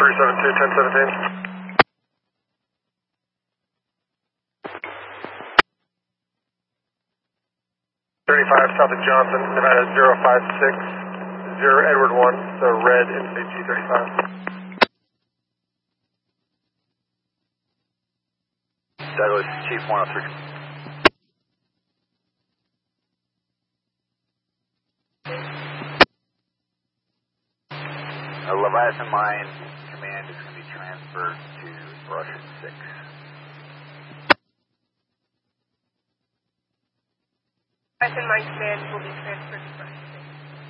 372, 1017. 35 south of Johnson, Nevada 056, 0 Edward 1, so red NCG 35. Douglas, Chief 103. Leviathan Mine Command is going to be transferred to Brush 6. Leviathan Mine Command will be transferred to Brush 6.